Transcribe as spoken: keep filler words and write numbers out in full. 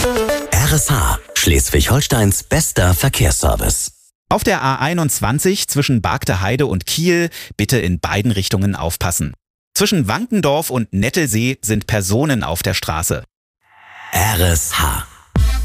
R S H, Schleswig-Holsteins bester Verkehrsservice. Auf der A einundzwanzig zwischen Bargteheide und Kiel bitte in beiden Richtungen aufpassen. Zwischen Wankendorf und Nettelsee sind Personen auf der Straße. R S H.